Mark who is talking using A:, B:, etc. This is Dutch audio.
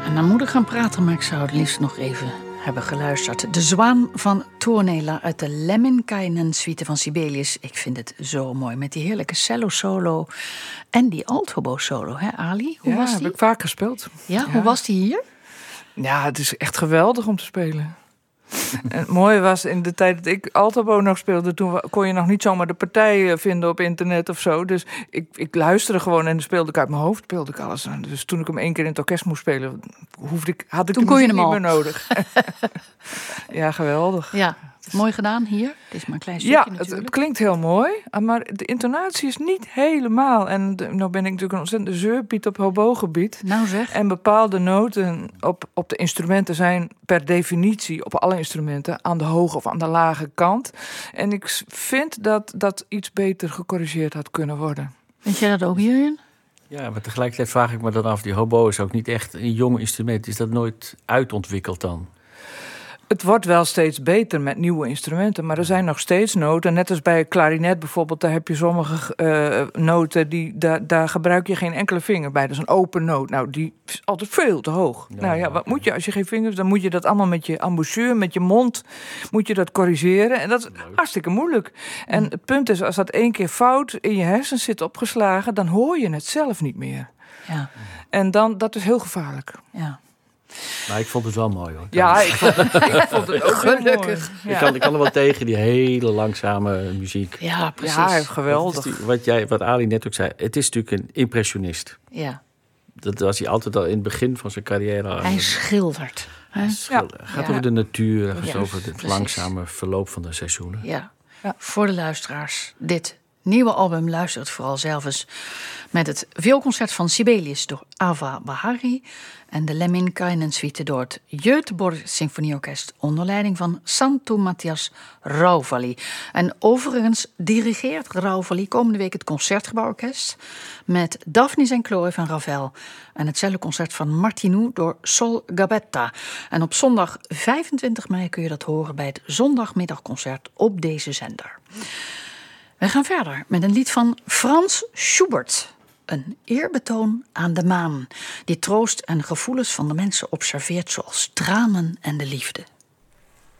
A: En naar moeder gaan praten, maar ik zou het liefst nog even hebben geluisterd. De Zwaan van Tuonela uit de Lemminkainen-suite van Sibelius. Ik vind het zo mooi, met die heerlijke cello-solo en die altobo-solo, hè Ali? Hoe was die?
B: Heb ik vaak gespeeld.
A: Ja, hoe was die hier?
B: Ja, het is echt geweldig om te spelen. En het mooie was, in de tijd dat ik altobo nog speelde, toen kon je nog niet zomaar de partij vinden op internet of zo. Dus ik luisterde gewoon en speelde ik uit mijn hoofd, speelde ik alles. Dus toen ik hem 1 keer in het orkest moest spelen, had ik
A: toen
B: de
A: kon je
B: muziek
A: hem
B: niet
A: al
B: meer nodig. Ja, geweldig.
A: Ja, mooi gedaan hier. Het is maar een klein stukje natuurlijk.
B: Het klinkt heel mooi, maar de intonatie is niet helemaal. En nou ben ik natuurlijk een ontzettende zeurpiet op hobogebied.
A: Nou zeg.
B: En bepaalde noten op de instrumenten zijn per definitie op alle instrumenten aan de hoge of aan de lage kant. En ik vind dat iets beter gecorrigeerd had kunnen worden.
A: Vind jij dat ook, Jurjen?
C: Ja, maar tegelijkertijd vraag ik me dan af, die hobo is ook niet echt een jong instrument. Is dat nooit uitontwikkeld dan?
B: Het wordt wel steeds beter met nieuwe instrumenten, maar er zijn nog steeds noten. Net als bij klarinet bijvoorbeeld, daar heb je sommige noten, daar gebruik je geen enkele vinger bij. Dat is een open noot. Nou, die is altijd veel te hoog. Wat moet je als je geen vingers, dan moet je dat allemaal met je embouchure, met je mond, moet je dat corrigeren. En dat is hartstikke moeilijk. En het punt is, als dat 1 keer fout in je hersens zit opgeslagen, dan hoor je het zelf niet meer.
A: Ja.
B: En dat is heel gevaarlijk.
A: Ja.
C: Maar ik vond het wel mooi, hoor.
B: Ja, ik vond het ook gelukkig.
C: Ja. Ik kan er wel tegen, die hele langzame muziek.
A: Ja, precies.
B: Ja, geweldig.
C: Wat Ali net ook zei, het is natuurlijk een impressionist.
A: Ja.
C: Dat was hij altijd al in het begin van zijn carrière.
A: Hij schildert.
C: Het gaat over de natuur, het gaat over het
A: precies.
C: langzame verloop van de seizoenen.
A: Ja. Voor de luisteraars, dit nieuwe album, luister het vooral zelf eens, met het vioolconcert van Sibelius door Ava Bahari en de Lemminkainen-suite door het Göteborg Symfonieorkest onder leiding van Santtu Matthias Rauvali. En overigens dirigeert Rauvali komende week het Concertgebouworkest met Daphnis en Chloe van Ravel en het celloconcert van Martinou door Sol Gabetta. En op zondag 25 mei kun je dat horen bij het zondagmiddagconcert op deze zender. We gaan verder met een lied van Franz Schubert. Een eerbetoon aan de maan, die troost en gevoelens van de mensen observeert zoals tranen en de liefde.